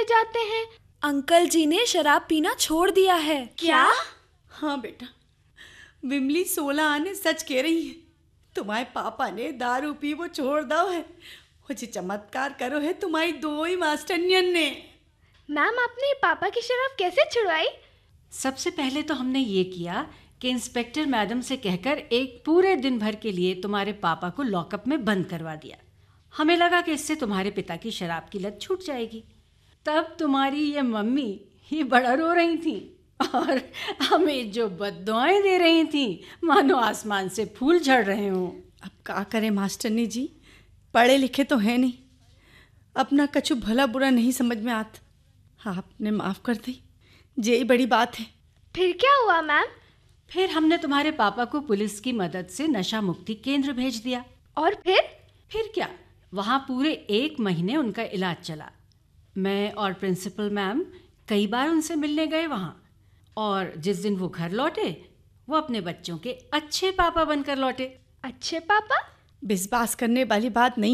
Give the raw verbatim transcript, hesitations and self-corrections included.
जाते हैं। अंकल जी ने शराब पीना छोड़ दिया है। क्या? हाँ बेटा, विमली सोलह आने सच कह रही है। तुम्हारे पापा ने दारू पी वो छोड़ दो है। वो जी चमत्कार करो है तुम्हारी दो ही मास्टरनियन ने। मैम, आपने पापा की शराब कैसे छुड़वाई? सबसे पहले तो हमने ये किया कि इंस्पेक्टर मैडम से कहकर एक पूरे दिन भर के लिए तुम्हारे पापा को लॉकअप में बंद करवा दिया। हमें लगा कि इससे तुम्हारे पिता की शराब की लत छूट जाएगी। तब तुम्हारी ये मम्मी ही बड़ा रो रही थी और हमें जो बद्दुआएं दे रही थी मानो आसमान से फूल झड़ रहे हों। अब क्या करें मास्टरनी जी, पढ़े लिखे तो है नहीं, अपना कछु भला बुरा नहीं समझ में आता। आपने माफ़ कर दी, यही बड़ी बात है। फिर क्या हुआ मैम? फिर हमने तुम्हारे पापा को पुलिस की मदद से नशा मुक्ति केंद्र भेज दिया। और फिर? फिर क्या, वहाँ पूरे एक महीने उनका इलाज चला। मैं और प्रिंसिपल मैम कई बार उनसे मिलने गए वहाँ, और जिस दिन वो घर लौटे वो अपने बच्चों के अच्छे पापा बनकर लौटे। अच्छे पापा? विश्वास करने वाली बात नहीं